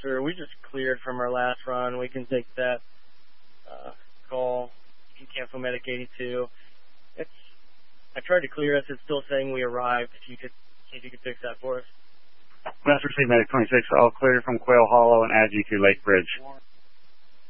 sir. We just cleared from our last run. We can take that call. You can cancel Medic 82. I tried to clear us. It's still saying we arrived. If you could fix that for us. Master Medic 26, all clear from Quail Hollow and add you to Lake Bridge.